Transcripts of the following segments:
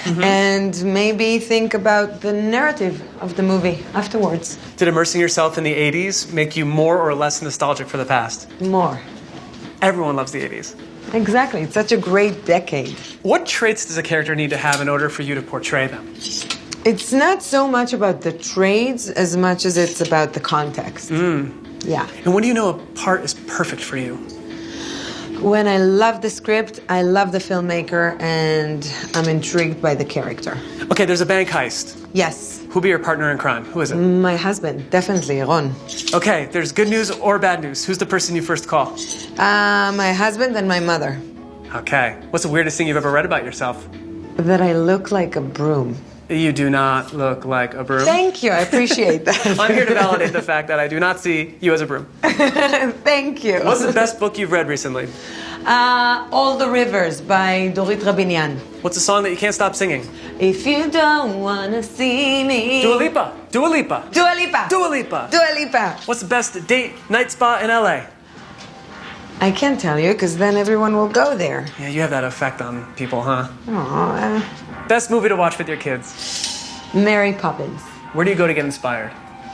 and maybe think about the narrative of the movie afterwards. Did immersing yourself in the 80s make you more or less nostalgic for the past? More. Everyone loves the 80s. Exactly. It's such a great decade. What traits does a character need to have in order for you to portray them? It's not so much about the traits as much as it's about the context. Yeah. And when do you know a part is perfect for you? When I love the script, I love the filmmaker, and I'm intrigued by the character. Okay, there's a bank heist. Yes. Who'll be your partner in crime? Who is it? My husband, definitely, Ron. Okay, there's good news or bad news. Who's the person you first call? My husband and my mother. Okay. What's the weirdest thing you've ever read about yourself? That I look like a broom. You do not look like a broom. Thank you, I appreciate that. I'm here to validate the fact that I do not see you as a broom. Thank you. What's the best book you've read recently? All the Rivers by Dorit Rabinian. What's a song that you can't stop singing? If you don't wanna see me. Dua Lipa. Dua Lipa. Dua Lipa. Dua Lipa. Dua Lipa. What's the best date night spot in LA? I can't tell you, because then everyone will go there. Yeah, you have that effect on people, huh? Aww. Best movie to watch with your kids? Mary Poppins. Where do you go to get inspired?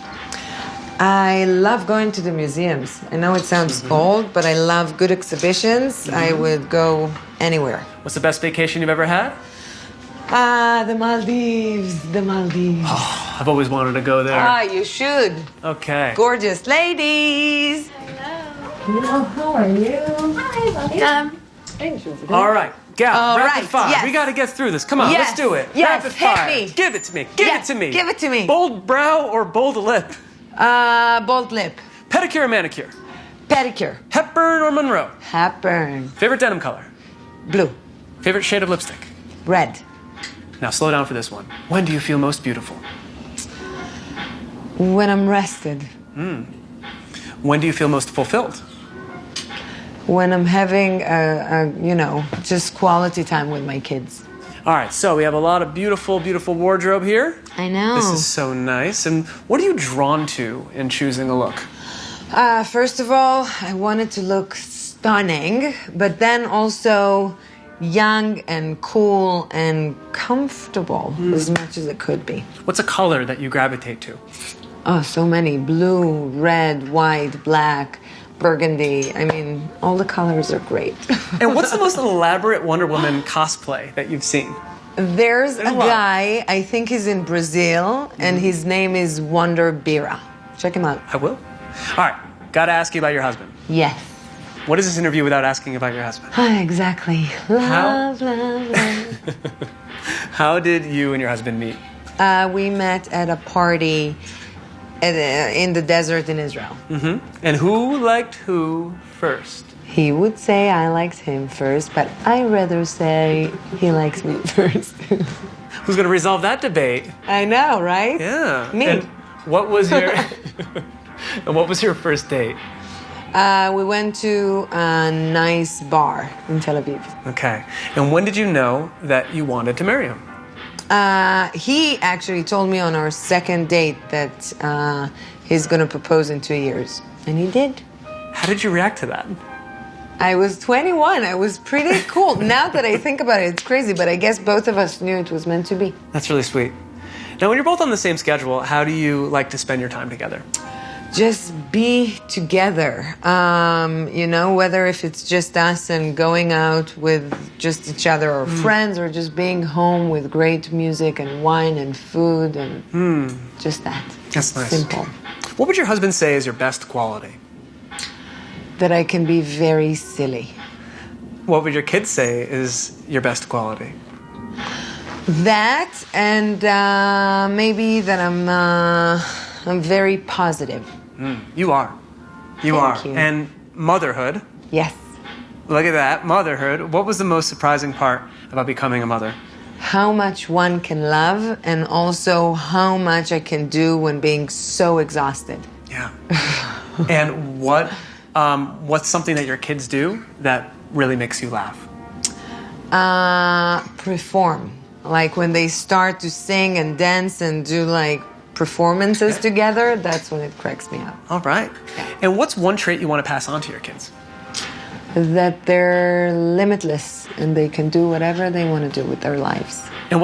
I love going to the museums. I know it sounds old, but I love good exhibitions. I would go anywhere. What's the best vacation you've ever had? The Maldives. The Maldives. Oh, I've always wanted to go there. You should. Okay. Gorgeous ladies. Hello, how are you? Hi, welcome. All right. Gal, All rapid right, fire. yes. We got to get through this. Come on, Yes, let's do it. yes, Rapid hit fire. me. Give it to me. Give Yes, it to me. give it to me. Bold brow or bold lip? Bold lip. Pedicure or manicure? Pedicure. Hepburn or Monroe? Hepburn. Favorite denim color? Blue. Favorite shade of lipstick? Red. Now slow down for this one. When do you feel most beautiful? When I'm rested. When do you feel most fulfilled? When I'm having just quality time with my kids. All right, so we have a lot of beautiful, beautiful wardrobe here. I know. This is so nice. And what are you drawn to in choosing a look? First of all, I wanted to look stunning, but then also young and cool and comfortable as much as it could be. What's a color that you gravitate to? Oh, so many. Blue, red, white, black, burgundy. I mean, all the colors are great. And what's the most elaborate Wonder Woman cosplay that you've seen? There's a a lot. guy, I think he's in Brazil, and his name is Wonder Bira. Check him out. I will. All right, gotta ask you about your husband. Yes. What is this interview without asking about your husband? Exactly. Love, love, love. How did you and your husband meet? We met at a party in the desert in Israel. And who liked who first? He would say I liked him first, but I rather say he likes me first. Who's gonna resolve that debate? I know, right? Yeah. Me. And what was your and what was your first date? We went to a nice bar in Tel Aviv. Okay. And when did you know that you wanted to marry him? He actually told me on our second date that he's going to propose in 2 years. And he did. How did you react to that? I was 21. I was pretty cool. Now that I think about it, it's crazy, but I guess both of us knew it was meant to be. That's really sweet. Now, when you're both on the same schedule, how do you like to spend your time together? Just be together. Whether if it's just us and going out with just each other or friends, or just being home with great music and wine and food and just that. That's nice. Simple. What would your husband say is your best quality? That I can be very silly. What would your kids say is your best quality? That and maybe that I'm very positive. You are. You Thank are. you. And motherhood. Yes. Look at that, motherhood. What was the most surprising part about becoming a mother? How much one can love, and also how much I can do when being so exhausted. Yeah. And what's something that your kids do that really makes you laugh? Perform. Like when they start to sing and dance and do like performances together, that's when it cracks me up. All right. And what's one trait you want to pass on to your kids? That they're limitless and they can do whatever they want to do with their lives.